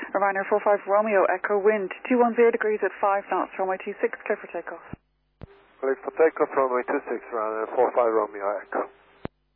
Ryanair 45 Romeo Echo, wind 210 degrees at 5 knots, runway 26, clear for takeoff. Clear for takeoff, runway 26, Ryanair 45 Romeo Echo.